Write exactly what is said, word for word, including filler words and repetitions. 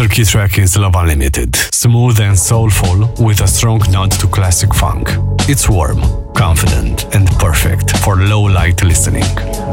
Another key track is Love Unlimited, smooth and soulful with a strong nod to classic funk. It's warm, confident and perfect for low-light listening.